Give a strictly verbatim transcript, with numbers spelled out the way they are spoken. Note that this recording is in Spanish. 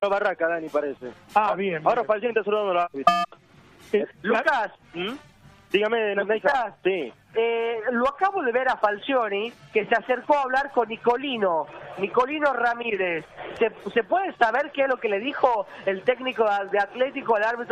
Barraca, Dani, parece. Ah, bien. Ahora bien. Falcioni está saludando la árbitra. Eh, Lucas, ¿Mm? Dígame, Neisa. Lucas, Sí. eh, lo acabo de ver a Falcioni, que se acercó a hablar con Nicolino, Nicolino Ramírez. ¿Se, ¿Se puede saber qué es lo que le dijo el técnico de Atlético al árbitro